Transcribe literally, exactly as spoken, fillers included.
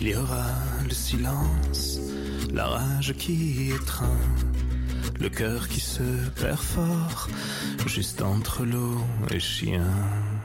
Il y aura le silence, la rage qui étreint, le cœur qui se perd fort, juste entre loup et chien.